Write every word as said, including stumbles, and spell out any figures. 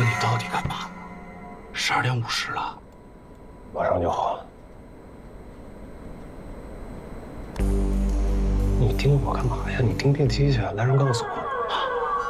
哥，你到底干嘛呢？十二点五十了， 马上就好。你盯我干嘛呀？你盯电机去，来人告诉我。